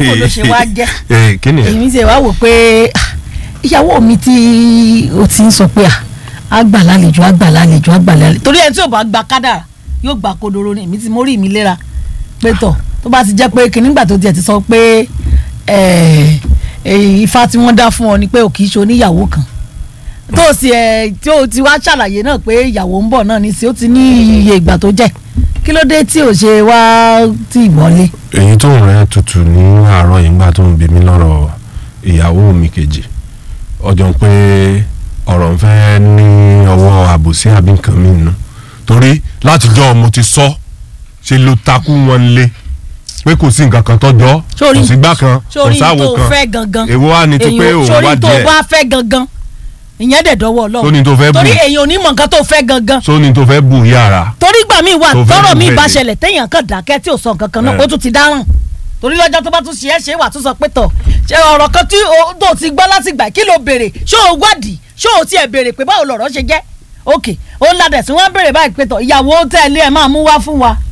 bó ló ṣe wá jẹ́ kí ni èmi ṣe wá wò pé ìyàwó mi tí o ti ń sọ pé àgbà lálejò torí ẹni tí ò bá gba kádàrá yóò gba kodoro ni èmi ti mórí mi léra pé tọ̀ tó bá ti jẹ́ pé kí nígbà tó tiẹ̀ ti sọ pé ifá tí wọ́n dá fún ọ ni pé ò kì í ṣe oníyàwó kan tó sì tí ó ti wá ṣàlàyé náà pé ìyàwó ń bọ̀ náà ní sí ó ti ní iye ìgbà tó jẹ́ kí ló dé tí ò ṣe wá tí ìwọlé. èyí tó ń rẹ tutù ní àárọ̀ yìí ńgbà tó ń bí mi lọ́rọ̀ ìyàwó mi kejì ọjọ́ pé ọ̀rọ̀ ń fẹ́ ní ọwọ́ àbòsí àbí nǹkan mi nù torí látijọ́ mo ti sọ ṣe ló takú wọn lé pé kò sí nǹkan kan tọ́jọ́ kò sí gbà kan kò sáwo kan èwo wá ní ti pé òun wá jẹ́ sórí tó bá fẹ́ gangan ìyẹn dẹ̀ dọ́wọ́ Ọlọ́run sóní tó fẹ́ bù torí èèyàn ò ní mọ̀ nǹkan tó fẹ́ gangan sóní tó fẹ́ bù yàrá torí gbà mí wà tọ́rọ̀ mi bá ṣẹlẹ̀ téèyàn kan dákẹ́ tí ò sọ nǹkan kan náà ó tún ti dáràn torí lọ́jọ́ tó bá tún ṣe é ṣe wà tún sọ pé tọ̀ ṣe ọ̀rọ̀ kan tí tó ti gbọ́ láti gbà kí ló béèrè ṣé o wádìí ṣé o tiẹ̀ béèrè pé báwo lọ̀rọ̀ ṣe jẹ́ òkè ó ń ladẹ̀ sí wọ́n béèrè báyìí pé tọ̀ ìyàwó tẹ̀lé ẹ̀ máa mú wá fún wa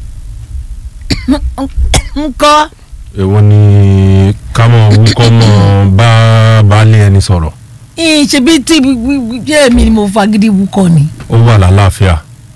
ńkọ́. èwo ni ká mọ̀ wúkọ́ mọ̀ bá baálé ẹni sọ̀rọ̀. ṣebí tí èmi ni mo fagídí wúkọ́ ni. ó wà lálàáfíà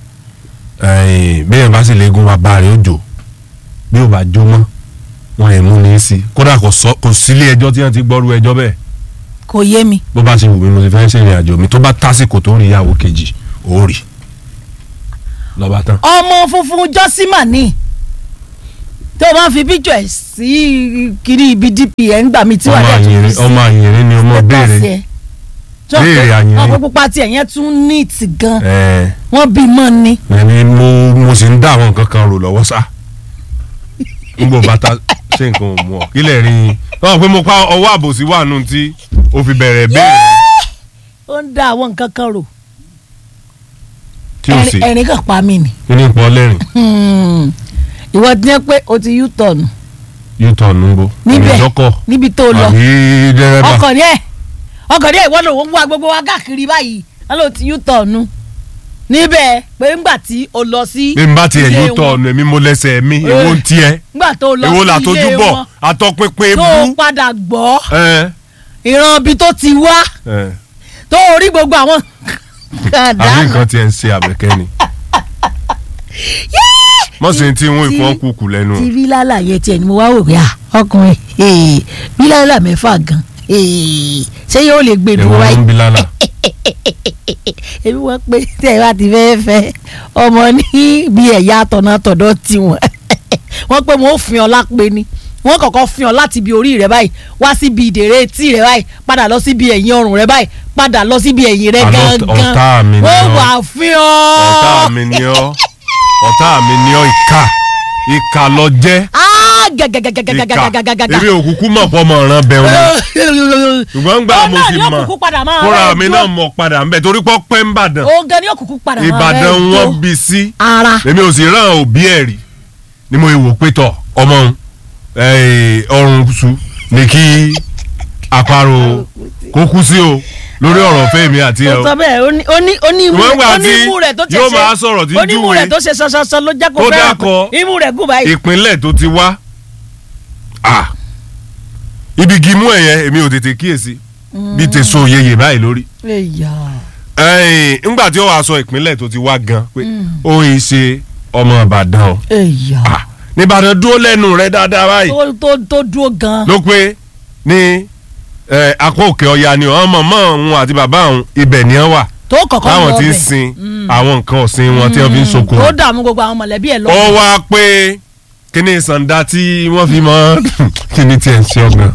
bẹ́ẹ̀ bá sì lè gun bàbá rẹ̀ ó jò bí ó bá jó mọ́ wọn ẹ̀ mú ní í sí kódà kò sílé ẹjọ́ tí wọ́n ti gbọ́rú ẹjọ́ bẹ́ẹ̀. kò yé mi. bó bá ti wù mí mo ti fẹ́ ṣe ìrìn àjò mi tó bá tásìkò tó rí ìyàwó kejì ó rí lọ́ba tán. ọmọ funfun jọ́símà ni tó o máa fi bíjọ ẹ̀ sí kiri ibi DPN gbà mí tí wàá dẹ̀ tó fi sí. ọmọ àyìnrín ni ọmọ béèrè àyìnrín. ọmọ pupa tiẹ̀ yẹn tún neat gan wọ́n bí mọ́ ni. ẹni mo sì ń dá àwọn nǹkan kan rò lọ́wọ́ sá n bò bàtà ṣé nǹkan ò mú ọ kílẹ̀ rí i wọ́n pé mo pa ọwọ́ àbòsí wà nù tí o fi bẹ̀rẹ̀ béèrè. ó ń dá àwọn nǹkan kan rò tí o sì ẹ̀rín kan pa mí ni. kí ni pọ́ lẹ́rìn. ìwọ ti ní pé o ti U-turn. U-turn ń bo níbi tó lọ àbí dẹ́rẹ́bà. ọkọ̀ ní ìwọ lòun wá gbogbo wa káàkiri báyìí wọn ló ti U-turn níbẹ̀ pé ńgbà tí o lọ sí ilé wọn. bí n bá tiẹ̀ U-turn èmi mo lẹ́sẹ̀ mi èwo ń tiẹ̀ ńgbà tó lọ sí ilé wọn èwo làtójú bọ̀ àtọpinpin bú. tó padà gbọ́ ìran ibi tó ti wá tó rí gbogbo àwọn àbí nǹkan tiẹ̀ ń ṣe àbẹ̀kẹ́ ni mọ̀sẹ̀ tí wọ́n ìfọ́n kúkú lẹ́nu. ti bílálà yẹn tiẹ̀ ni mo wá wò pé ọkùnrin bílálà mẹ́fà gan ṣé yóò lè gbé dúró wáyé. èwo ń bílálà. èmi wọ́n pé tí ẹ bá ti fẹ́ ọmọ ní bí ẹ̀yà àtọ̀nà tọ̀dọ̀ tiwọn wọ́n pé wọ́n ò fi ọ lápẹ́ ni wọ́n kọ́kọ́ fi ọ láti ibi orí rẹ báyìí wá síbi ìdèrè etí rẹ báyìí padà lọ síbi ẹ̀yìn ọrùn rẹ báyìí padà lọ síbi ẹ̀yìn rẹ gángan wọ́n wà fi ọ. ọ̀tá mi ni ọ́ ọ̀tá mi ni ọ́ ìkà lọ jẹ́. gàgàgàgàgàgàgàgàgà. èmi òkùnkùn mọ̀ pọ̀ mọ̀ ọ̀ràn bẹ̀rù ni ṣùgbọ́n gbà mo sì mọ̀ fúnra mi náà mọ̀ padà ń bẹ̀ torí pọ́ pẹ́ ń bàdàn. ogan ni òkùnkùn padà máa rẹ̀ tó Ìbàdàn wọn bí sí. ara èmi ò sì rán òbí ẹ̀ rí ni mo wò pé tọ̀ ọmọ ọrùn su ni kí àparò kó kú sí o lórí ọ̀rọ̀ fẹ́mi àti ẹ̀ o. ó sọ bẹ́ẹ̀ onímú rẹ̀ tó yóò máa sọ̀rọ̀ tí onímú rẹ̀ tó ṣe ṣọṣọṣọ ló jẹ́ kó fẹ́ràn pé imú rẹ̀ gùn báyìí. ìpínlẹ̀ tó ti wá ibi gímú ẹ̀ yẹn èmi ò tètè kíyèsí bí tèso yeye báyìí lórí. ńgbà tí ó wàá sọ ìpínlẹ̀ tó ti wá gan pé ó ń ṣe ọmọ Ìbàdàn o nìbàdàn dúró lẹ́nu rẹ̀ dáadáa báyìí tó dúró gan. ló pé ní akọ òkè ọya ni ọmọ òun àti bàbá òun ibẹ̀ ni wọ́n wà tó kọ̀kọ́ lọ bẹ̀ táwọn ti ń sin àwọn nǹkan ọ̀sìn wọn tí wọ́n fi ń soko. tó dààmú gbogbo àwọn mọ̀lẹ́bí ẹ̀ lọ́wọ́. ó wá pé kíní sànda tí wọ́n fi mọ́ kíní tiẹ̀ ń ṣe ọgbọ́n.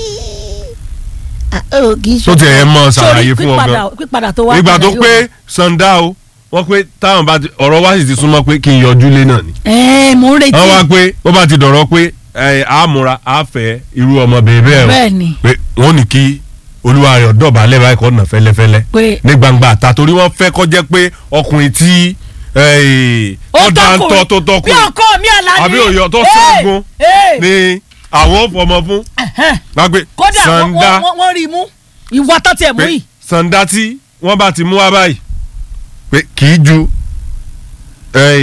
tó tiẹ̀ yẹn mọ́ ṣàlàyé fún ọgbọ́n. ìgbà tó pé sànda o wọ́n pé táwọn bá ọ̀rọ̀ wá sì ti súnmọ́ pé kí n yọjú lé náà ni. mo ń retí. wọ́n wá pé wọ́n bá ti dọ̀rọ̀ pé àmúra àfẹ́ irú ọmọbìnrin bẹ́ẹ̀ o bẹ́ẹ̀ni pé wọ́n ní kí olúwa rẹ̀ dọ̀bálẹ̀ báyìí kọ́ ọ̀nà fẹ́lẹ́fẹ́lẹ́ ní gbangba àta torí wọ́n fẹ́ kó jẹ́ pé ọkùnrin tí ọ̀dà ń tọ́ tó tọkùn bí ọkọ mi àlàní àbí òyò tó ṣẹ́gun ní àwọn fọmọ fún gbàgbé sànda wọ́n rí i mú ìwà tó tiẹ̀ mú yìí. sànda tí wọ́n bá ti mú wá báyìí pé kì í ju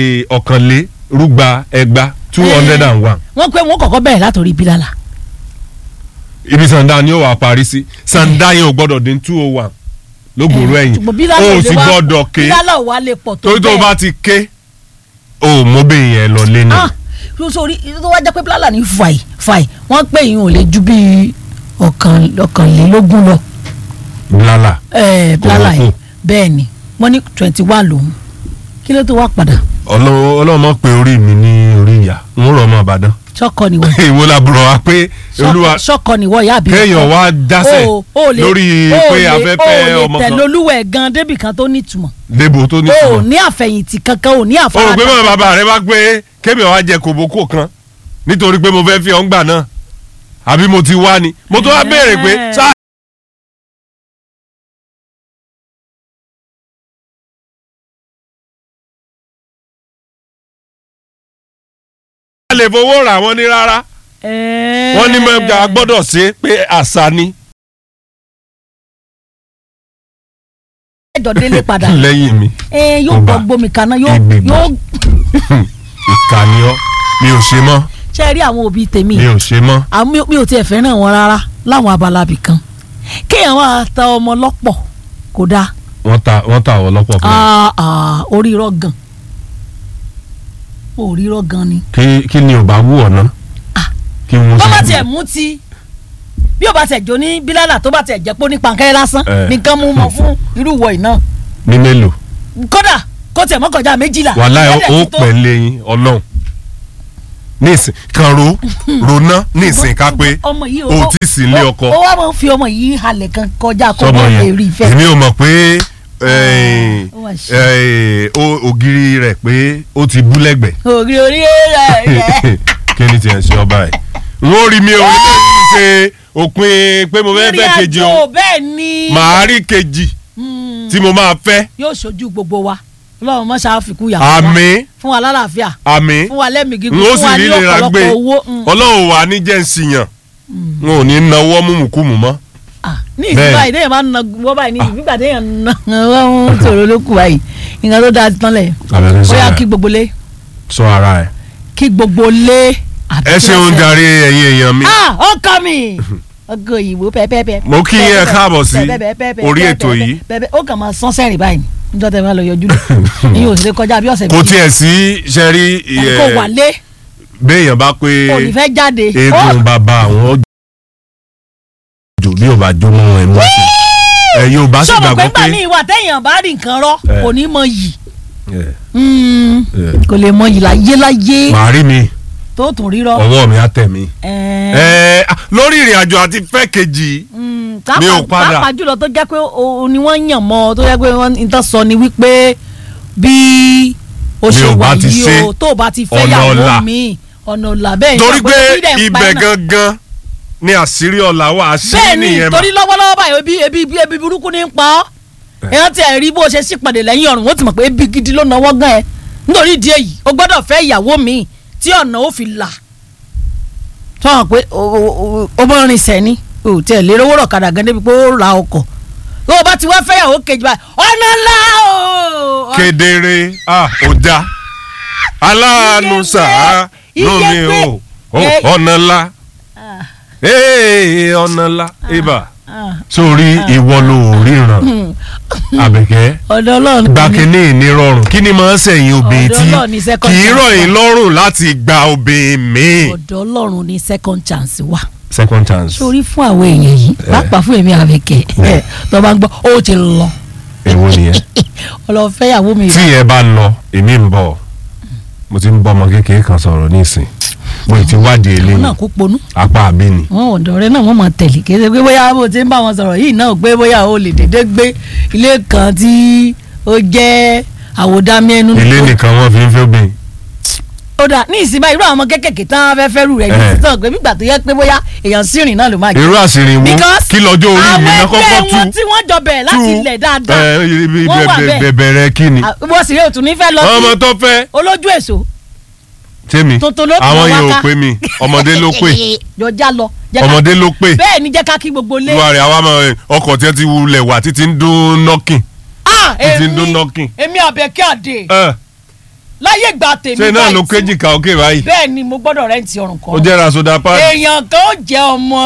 ọ̀kànlérúgba ẹgbàá 201. wọ́n pé wọ́n kọ́kọ́ bẹ̀rẹ̀ látòrí bílálà. ibi sanda ni ó wà parí sí sanda yẹn ò gbọ́dọ̀ dín 201 lógùnrú ẹ̀yìn o sì gbọ́dọ̀ ké bílálà wà lè pọ̀ tó bẹ́ẹ̀ tó bá ti ké o mọ bẹ́ẹ̀ yẹn lọ lé náà. sórí tó wá jẹ́ pé bílálà ní fàì wọ́n pè yín ò lè ju bíi ọ̀kànlélógún lọ. bílálà yìí bẹ́ẹ̀ ni wọ́n ní 21 lòun kí ló tó wá padà. ọlọ́mọ pé orí mi ní orí ìyá n ó rọ ọmọ Ìbàdàn. sọkọ ni wọ. ìwọ làbúrò wa pé olúwa sọkọ ni wọ yàbí. kéèyàn wá dásẹ̀ lórí pé afẹ́fẹ́ ọmọ kan. o lè tẹ̀lé olúwẹ̀ gan débì kan tó nítumọ̀. débò tó nítumọ̀. o ní àfẹ̀yìntì kankan o ní àfaradà. o rò pé mọ̀ bàbá rẹ bá gbé kébì wá jẹ kòbókò kan nítorí pé mo fẹ́ fi ọ̀ngbà náà àbí mo ti wá ni mo tó wá béèrè pé sáà. lè fowó rà wọ́n ní rárá wọ́n ní mẹ́ta gbọ́dọ̀ ṣe pé àṣà ni. ẹjọ délé padà lẹ́yìn mi. yóò gbọ́ gbomi kaná yóò. ìkànnì ọ mi ò ṣe mọ́. ṣé ẹ rí àwọn òbí tèmi. mi ò ṣe mọ́. mi ò tiẹ̀ fẹ́ràn wọn rárá láwọn abala bì kan kéèyàn máa ta ọmọ lọ́pọ̀ kò dáa. wọ́n ta àwọn lọ́pọ̀ fún mi. orí irọ́ gan òrírọ́ gan ni. kí ni ò bá wù ọ́ ná. kí wọ́n bá tiẹ̀ mú ti bí o bá tẹ̀ jó ní bílálà tó bá tẹ̀ jẹ́ pé ó ní pankẹ́rẹ́ lásán nìkan mú mọ́ fún irú ìwọ iná. ní mélòó. kódà kó tẹ̀ mọ́ kọjá 2 wàláhì ó pẹ̀ lẹ́yìn ọlọ́run nísìn kan ronà nísìn ká pé o ti sì lé ọkọ. ó wá máa ń fi ọmọ yìí halẹ̀ kan kọjá kó wọ́n lè rí ìfẹ́. èmi ò mọ̀ pé ògiri rẹ̀ pé ó ti bú lẹ́gbẹ̀ẹ́. ògiri orí rẹ̀. kí ni tiẹ̀ ṣe ọba ẹ̀. n ó rí mi ò rí lẹ́yìn ṣe òpin pé mo fẹ́ fẹ́ kejì o màá rí kejì tí mo máa fẹ́. yóò ṣojú gbogbo wa Ọlọ́run mọ ṣàfikún yàrá àmín fún wa lálàáfíà àmín fún wa lẹ́mìí gígùn fún wa ní ọ̀pọ̀lọpọ̀ owó. Ọlọ́run wà ní jẹ́ ń sìyàn n ò ní náwó múmùkúmù mọ́. ní ìsìnbá yìí déyàn máa ń na wọ́n báyìí ní ìgbà déyàn na wọ́n sọ̀rọ̀ lókù báyìí nǹkan tó dáa tán lẹ̀ ó yá kí gbogbo lé. sọ ara ẹ. kí gbogbo lé. ẹ ṣeun jàre ẹ̀yin èèyàn mi. ọkọ mi ọgọ òyìnbó pẹpẹpẹ. mo kí yín ẹ káàbọ̀ sí orí ètò yìí. ó kàn máa sán sẹ́rìn báyìí níjọ́ tẹ́ bá lọ yọjú lọ ìyẹn ò sì lè kọjá bí ọ̀sẹ̀ méjì. kò tiẹ̀ sí sẹ́rí. kò wà lé. béèyàn bá pé òní fẹ́ jáde. eégún bàbá àwọn jò bí ò bá jó mọ́ ẹ mọ́ sí ẹ yóò bá sì gbàgbọ́ pé. sọ̀rọ̀ pé gbà ní ìwà téèyàn bá rí nǹkan rọ kò ní mọ yìí kò lè mọ yìí láyé. màá rí mi tó tún rírọ. ọwọ́ mi á tẹ̀ mí. lórí ìrìn àjò àti fẹ́ kejì mi ò padà. pàápàá jùlọ tó jẹ́ pé ni wọ́n yàn mọ́ tó jẹ́ pé wọ́n ń tán sọ ni wípé bí o ṣe wà yìí o tó o bá ti fẹ́ yàwó mi ọ̀nà ọ̀la bẹ́ẹ̀ torí pé ibẹ̀ gangan ni àṣírí ọ̀la wà àṣírí nìyẹn bá. bẹ́ẹ̀ni torí lọ́wọ́lọ́wọ́ báyìí ebi burúkú ní pa ọ́ èèyàn ti rí bó ṣe sípàdé lẹ́yìn ọ̀run wọ́n ti mọ̀ pé ebi gidi ló náwó gan ẹ nítorí ìdí èyí o gbọ́dọ̀ fẹ́ ìyàwó mi tí ọ̀nà ó fi là tọ́wọ́n pé o bọ́ rin sẹ́ni o tiẹ̀ lérò owó rọ̀kadà gan débi pé ó ra ọkọ̀ o bá ti wá fẹ́yàwó kejì báyìí ọ̀nà ńlá o. kedere ọjà aláàánú sàá lómi o ọ̀nà ńlá ọ̀nà ńlá ibà sórí ìwọ ló ríran Àbẹ̀kẹ́ gbàkínní ìnírọ̀rùn kí ni máa ń sẹ̀yìn obìnrin tí kì í rọ̀ yín lọ́rùn láti gba obìnrin míì. ọ̀dọ̀ Ọlọ́run ni second chance wà. second chance. sórí fún àwọn èèyàn yìí pàápàá fún èmi Àbẹ̀kẹ́ tó bá ń gbọ́ ó ti lọ. èwo nìyẹn. ọlọ́fẹ́yàwó mi. tí ẹ bá lọ èmi ń bọ̀ mo ti ń bọ́ ọmọ kékeré kan sọ̀rọ̀ nísìn mo ti wádìí eléyìí. wọn náà kó ponú. apá àbí ni. wọn ọ̀dọ̀ rẹ náà wọ́n máa tẹ̀lé kí ẹ ṣe pé bóyá bó ti ń bá wọn sọ̀rọ̀ yìí náà pé bóyá o lè dédé gbé ilé kan tí ó jẹ́ àwòdámi ẹnu. ilé nìkan wọn fi ń fẹ́ obìnrin. ó dà ní ìsinmi irú àwọn ọmọ kékèké tán fẹ́ fẹ́ rù rẹ̀ ní sísọ pé nígbà tó yẹ pé bóyá èèyàn sírìn náà ló máa jẹ. irú àṣírí wo kí lọ́jọ́ orí mi náà kọ́kọ́ tú. àwọn ẹgbẹ́ wọn tí wọ́n jọ bẹ̀ láti ilẹ̀ dáadáa wọ́n wà bẹ́ẹ̀ bẹ̀rẹ̀ kí ni. wọ́n sì rí òtún nífẹ̀ẹ́ lọ sí ọmọ tó fẹ́ olójú èso. tèmi àwọn yẹn ò pé mi ọmọdé ló pé jọjá lọ ọmọdé ló pé bẹ́ẹ̀ ni jẹ́ ká kí gbogbo lé. ìwà rẹ̀ àwa máa ọkọ̀ tí wọ́n ti wulẹ̀ wà títí ń dún nọ́kìn. èmi Àbẹ̀kẹ́ Àdè láyé ìgbà tèmi báyìí ṣé náà ló kéjì ká òkè báyìí. bẹ́ẹ̀ ni mo gbọ́dọ̀ rẹ́ǹtì ọ̀rùn kan. ó jẹ́ ra soda pad. èèyàn kan ó jẹ́ ọmọ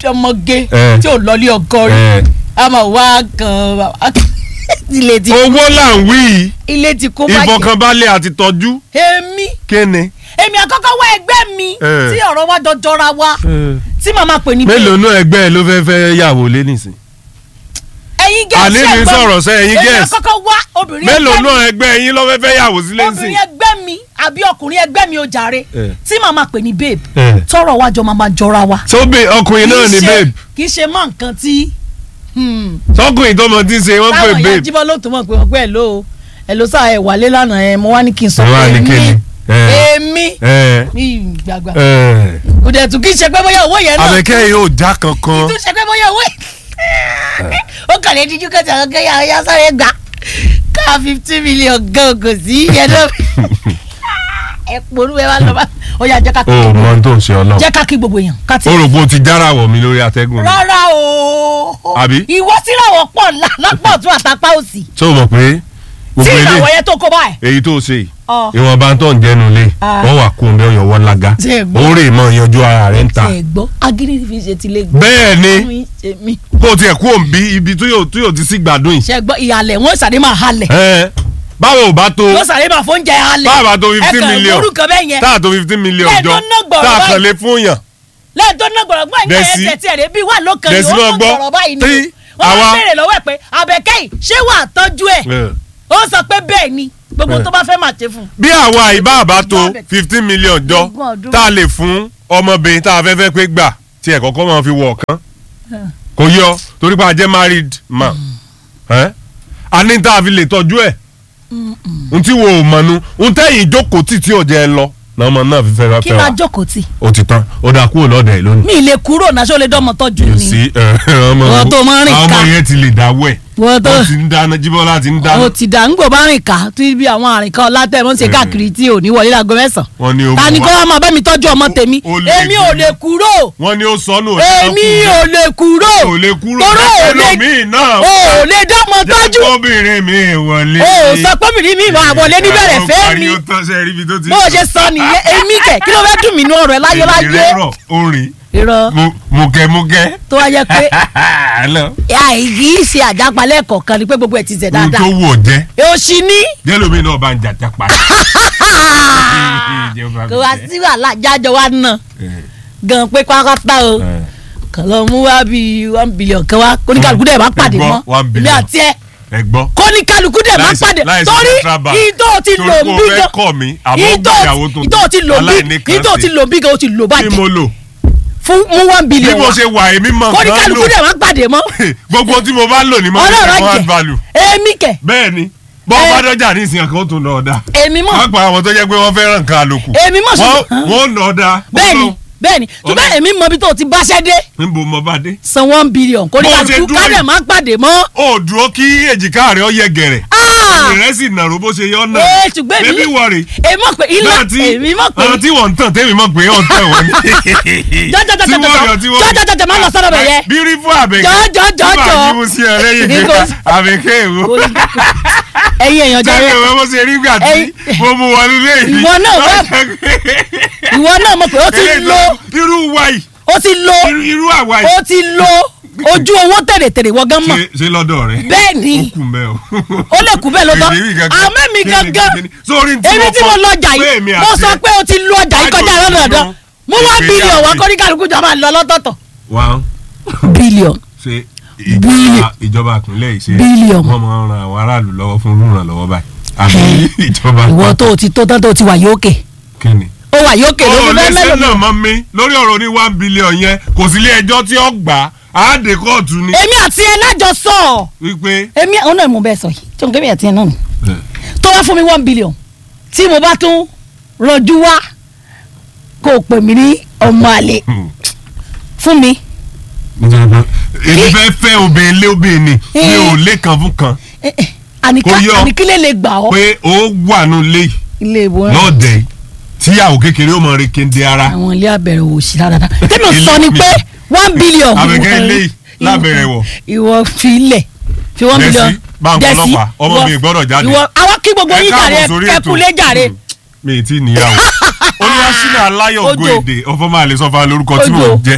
ọmọge tí ò lọlé ọkọ rí a máa wá kan ilé ti owó là ń wí ilé ti kó báyìí ìfọkànbalẹ̀ àti tọ́jú. kéne. èmi àkọ́kọ́ wá ẹgbẹ́ mi tí ọ̀rọ̀ wa jọjọra wa tí màmá pè ní. mélòó náà ẹgbẹ́ ẹ ló fẹ́ fẹ́ yàwó lé nìsín. ẹ̀yin gẹ̀ẹ́sì ẹ̀gbọ́n àní mi sọ̀rọ̀ sẹ́ ẹ̀yin gẹ̀ẹ́sì. èmi àkọ́kọ́ wá obìnrin ẹgbẹ́ mi. mélòó náà ẹgbẹ́ ẹ̀yin ló fẹ́ fẹ́ yàwó sílé nìsín. obìnrin ẹgbẹ́ mi àbí ọkùnrin ẹgbẹ́ mi ò jàre tí màmá pè ní babe tọrọ wa jọ máa jọra wa. so ọkùnrin náà ni babe. kì í ṣe mọ nǹkan tí. sọkùnrin tó mọ tí ń ṣe wọ́n pè babe. táwọn ìyá jíbọ́ ló tó mọ̀ pé wọ́n pẹ́ ẹ̀ ló sá ẹ̀ wálé lánàá ẹ̀ mo wá ní kí n sọ pé èmi gbàgbà kò dẹ̀ tún kí n ṣe pé bóyá owó yẹn náà. àbẹ̀kẹ́ yóò já kankan. kí n tún ṣe pé bóyá owó yẹn. ó kàn lè díjú kẹsàn án kẹyà ọyá sáré gbà ká 50 million gan kò sí yẹn náà. ẹ polú ẹ wá lọ bá ó yà jẹ́ ká kí o mọ tó ń ṣe ọlọ́run. jẹ́ ká kí gbogbo èèyàn ká ti. o rò pé o ti jára wọ̀ mí lórí atẹ́gùn ni. rárá o. àbí. ìwọ síráwọ̀ pọ̀ lápọ̀ tún àtàpá òsì. tó o mọ̀ pé. tí ìràwọ̀ yẹn tó kó báyìí. èyí tó o ṣe yìí ìwọ̀n bá ń tọ̀ ń jẹnu lé wọ́n wà kó ń bẹ́ ọ̀yọ́ wọ́n lága ó rè mọ́ yanjú ara rẹ̀ ń ta. agídí fi ṣe ti lé gbọ́. bẹ́ẹ̀ ni kó o tiẹ̀ kó o ń bí ibi tó yóò ti sí gbádùn yìí. ṣẹ́gbọ́n ìhàlẹ̀ wọn sàdé máa halẹ̀. báwo bá tó. wọ́n sàdé máa fóúnjẹ halẹ̀. báwo bá tó 15 million tá a tó 15 million jọ tá a kàn lé fún yàn. lẹ́ẹ̀dọ́ náà gbọ̀rọ̀ gbọ́n ìgbà yẹn tẹ̀tí ẹ̀rẹ́ bí wà lókàn ni wọ́n gbọ̀rọ̀ báyìí ni wọ́n wá béèrè lọ́wọ́ ẹ̀ pé Àbẹ̀kẹ́ ṣé wàá tọ́jú ẹ̀ ó sọ pé bẹ́ẹ̀ ni gbogbo tó bá fẹ́ máa ṣe fún. bí àwa ìbá àbá tó 15 million jọ tá a lè fún ọmọbìnrin tá a fẹ́ fẹ́ pé gbà tí ẹ̀ kọ́kọ́ máa fi wọ̀ ọ̀kan kò yọ torí pé a jẹ́ married man a ní tá a fi lè tọ́jú ẹ̀ n tí wo ò mọ̀nu n tẹ́yìn jókòó tì tí ò jẹ́ ẹ lọ náà ọmọ náà fi fẹ́ wá. kí máa jókòó tì. ó ti tán ó dà kúrò lọ́dọ̀ ẹ̀ lónìí. mi ì lè kúrò náà ṣó lè dánmọ tọ́jú ni. sí wọ́n tó máa ń rìn ká ọmọ yẹn ti lè dáwọ́ ẹ̀ wọ́n tó ti ń dáná Jíbọ́lá ti ń dáná. o ti dà ń gbò bá rìn ká tí bí àwọn àrìn kan látẹ̀ mọ́ ṣe káàkiri tí ò ní wọlé láago mẹ́sàn-án. ta ni kó wá máa bá mi tọ́jú ọmọ tèmi èmi ò lè kúrò. wọ́n ní ó sọnù èmi ò lè kúrò. ò lè kúrò toró ò lè dánmọ tọ́jú. obìnrin mi wọlé. o sọ pé obìnrin mi máa wọlé níbẹ̀rẹ̀ fẹ́ mi. bó o ṣe sọ nìyẹn èmi kẹ̀ kí ló fẹ́ dùn mí nú ọ̀rọ̀ ẹ̀ láyé láyé. irọ́ mùkẹ́. tó wá jẹ́ pé àìyí ṣe àjápalẹ̀ kọ̀ọ̀kan ni pé gbogbo ẹ̀ ti ṣẹ̀ dáadáa. ohun tó wò jẹ́. òṣì ni. jẹ́lómi náà bá ń jà jápa. kò wá sí wàhálà jájọ wa náà gan pé pátápátá o kàn lọ mú wá bíi 1 billion kan wá kóníkàlùkù dẹ̀ má pàdé mọ́ èmi àti ẹ̀ kóníkàlùkù dẹ̀ má pàdé torí ìtò ti lò ń bí gan ìtò ti lò ń bí gan o ti lò bàjẹ́ fún mú 1 billion bí mo ṣe wà èmi mọ̀ nǹkan lò kóníkàlùkù dẹ̀ má pàdé mọ́ gbogbo tí mo bá lò ní mọ́ ní second value èmi kẹ̀ bẹ́ẹ̀ ni bọ́ bá dọ́jà ní ìsìn kan tó lọ ọ̀dà èmi mọ̀ wọ́n pa àwọn tó jẹ́ pé wọ́n fẹ́ràn nǹkan àlòkù èmi mọ̀ ṣùgbọ́n wọ́n lọ ọ̀dà. bẹ́ẹ̀ni ṣùgbọ́n èmi mọ̀ bí tó ti báṣẹ́ dé. níbo mo bá dé. san 1 billion kóníkàlùkù kádẹ̀ má pàdé mọ́. ó dúró kí èjìká rẹ̀ ó yẹ gẹ̀rẹ̀ ìrẹsì nàró bó ṣe yọ náà. ṣùgbọ́n èmi wọ̀rì. èmi mọ̀ pé ilá èmi mọ̀ pé. àwọn tí wọ́n ń tàn tẹ́mi mọ̀ pé ó ń tẹ̀ wọ́n ní. jọjọjọjọ máa lọ sọ́dọ̀ bẹ̀ yẹ. bírí fún Àbẹ̀kẹ́. jọjọjọjọ. tí màá yíwú sí ẹ lẹ́yìn nípa Àbẹ̀kẹ́ èwo. ẹ̀yin èèyàn jàre. sẹ́yìn ọmọ ṣe rí gbà tí mo mú wọlé lẹ́yìn. ìwọ náà mọ̀ pé ó ti lo. irú wa yìí. ó ti lo. irú àwa yìí. ó ti lo ojú owó tèrètèrè wọ gán mọ. ṣe lọ́dọ̀ rẹ. bẹ́ẹ̀ ni ó kù mẹ́ o. ó lè kú bẹ́ẹ̀ lọ́tọ̀ àmọ́ mi gangan èmi tí mo lọ ọjà yìí mo sọ pé o ti lo ọjà yìí kọjá lọ́dọ̀ mú 1 billion wá kọ́ ní kálukú jọ máa lọ lọ́tọ̀ọ̀tọ̀. 1 billion. ṣe ìjọba àpínlẹ̀ yìí ṣe billion. wọ́n máa ń ran àwọn aráàlú lọ́wọ́ fún rúràn lọ́wọ́ báyìí. àbí ìjọba. ìwọ tó o ti tó tán tó o ti wà yókè. kí ni. ó wà yókè ló fi fẹ́ mẹ́lòó. ó lè ṣe náà mọ́ mi lórí ọ̀rọ̀ ní 1 billion yẹn kò sí ilé ẹjọ́ tí ó gbà àádé kóòtù ni. èmi àti ẹ lájọ sọ. wípé. èmi àwọn náà mo bẹ sọ yìí tí mo kébì àti ẹ náà nù. tó wá fún mi 1 billion tí mo bá tún rọjú wá kó o pè mí ní ọmọ àlè fún mi. èmi fẹ́ fẹ́ obìnrin lé obìnrin ni mi ò lé kan fún kan. àníkílẹ̀ lè gbà ọ́. pé ó wà nù lé lọ́ọ̀dẹ̀ tíyàwó kékeré ó mọ rí kéde ara. àwọn ilé abẹ́rẹ́ wò sí dáadáa. tẹ́lẹ̀ sọ ni pé 1 billion. Àbẹ̀kẹ́ ilé lábẹ́rẹ́ wọ̀. ìwọ fi ilẹ̀ fi 1 billion. dẹ́sí báńkì ọlọ́pàá ọmọ mi gbọ́dọ̀ jáde. àwọn kí gbogbo yín jàre ẹkúlé jàre. mi ì tí níyàwó. olùwàsílẹ̀ aláyọ̀ ògo èdè ọ̀fọ̀ máa lè sọ fún wa lórúkọ tí mò ń jẹ́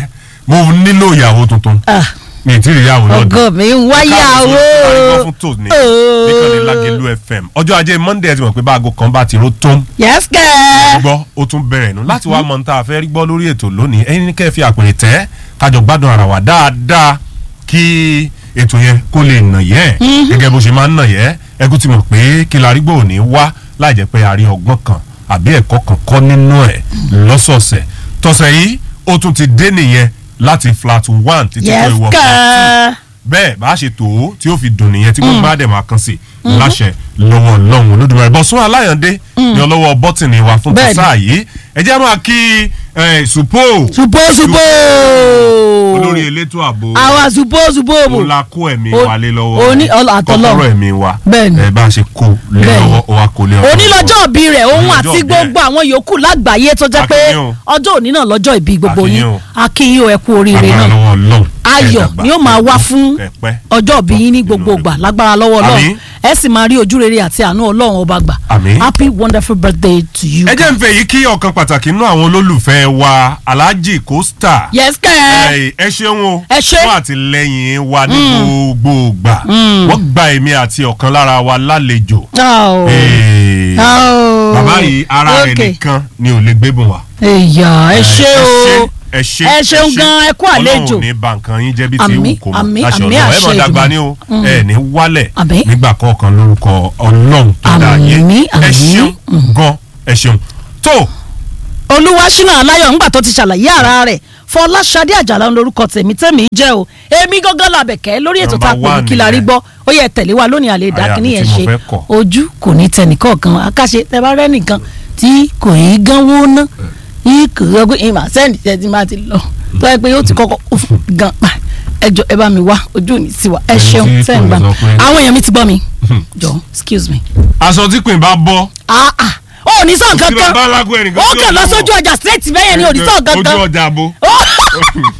mo nílò ìyàwó tuntun mi ì tí ì rí ìyàwó náà ọgọ́ mi ń wáyàwó fún tòní níkànnì Lágelú FM ọjọ́ ajé Monday ẹ ti mọ̀ pé báago kan bá ti ró tó yes kẹ́ gbọ́ ó tún bẹ̀rẹ̀ nù láti wá mọ̀ ní tá a fẹ́ rí gbọ́ lórí ètò lónìí ẹ̀yin ní kẹ́ ẹ fi àpèrè tẹ́ kájọ gbádùn ara wa dáadáa kí ètò yẹn kó lè nà yẹ́ gẹ́gẹ́ bó ṣe máa ń nà yẹ́ ẹ kú ti mọ̀ pé kí la rí gbọ́ òní wá láì jẹ́ pé a rí ọgbọ́n kan àbí ẹ̀kọ́ kan kọ́ nínú ẹ̀ lọ́sọ̀ọ̀sẹ̀ tọ̀sẹ̀ yìí ó tún ti dé nìyẹn láti flat 1 títí tó ìwọ flat 2 bẹ́ẹ̀ bá a ṣe tó o tí ó fi dùn nìyẹn tí gbogbo àdèmọ àkànṣe láṣẹ lọ́wọ́ Ọlọ́run Olódùmarè Bọ́sún Aláyàndé ní ọlọ́wọ́ bọ́tìnì wa fún tọ́sà yìí ẹ jẹ́ máa kí Supo olórí elétò ààbò àwa Supo ó la kó ẹ̀mí wa lé lọ́wọ́ kọ́kọ́rọ́ ẹ̀mí wa bá a ṣe kó lé lọ́wọ́ ó wá kó lé ọ̀rọ̀ onílọ́jọ́ ìbí rẹ̀ òun àti gbogbo àwọn yòókù lágbàáyé tó jẹ́ pé ọjọ́ òní náà lọ́jọ́ ìbí gbogbo yín akínyìn ò ẹ kú oríire náà ayọ̀ ni ó máa wá fún ọjọ́ ìbí yín ní gbogbo ìgbà lágbára lọ́wọ́ Ọlọ́run ẹ sì máa rí ojú rere àti àánú Ọlọ́run ọba gbà happy wonderful birthday to you. ẹ jẹ́ n fẹ́ yìí kí ọ̀kan pàtàkì nínú àwọn olólùfẹ́ wa Alhaji Costa. yes kẹ́ ẹ ṣeun o ẹ ṣe fún àtìlẹ́yìn wa ní gbogbo ìgbà wọ́n gba èmi àti ọ̀kan lára wa lálejò. bàbá yìí ara rẹ̀ nìkan ni ò lè gbé bùn wá. ẹ ṣe o ẹ ṣeun gan ẹ kú àlejò Ọlọ́run ní bàǹkan yín jẹ́ bí ti wù kó àmín láṣẹ àmín Ọlọ́run ẹ mọ̀ dàgbà ní o ẹ ní wálẹ̀ nígbà kọ̀ọ̀kan lórúkọ Ọlọ́run tó dá yé ẹ ṣeun gan ẹ ṣeun tó. Olúwaṣínà Aláyọ̀ ńgbà tó ti ṣàlàyé ara rẹ̀ Fọláṣadé Àjàlá lórúkọ tèmi jẹ́ o èmi gángan làbẹ̀kẹ́ lórí ètò tá a pè ní kí la rí gbọ́ ó yẹ tẹ̀lé wa lónìí àlè ìdákíní yẹn ṣe ojú kò ní tẹnìkọ̀ọ̀kan akáṣe tẹ bá rẹ́ nìkan tí kò í gánwó ná ìkòrò pé ìmọ̀ sẹ́ǹdì tẹ́ ti máa ti lọ tó yẹ pé yóò ti kọ́kọ́ gan pa ẹjọ́ ẹ bá mi wá ojú ò ní sí wa ẹ ṣeun sẹ́ǹgbà àwọn èèyàn mi ti gbọ́ mi jọ excuse me. aṣọ tí pin bá bọ́. ó ní sàn kankan ó kàn lọ sójú ọjà straight bẹ́yẹn ni ò ní sàn kankan. ojú ọjà bo.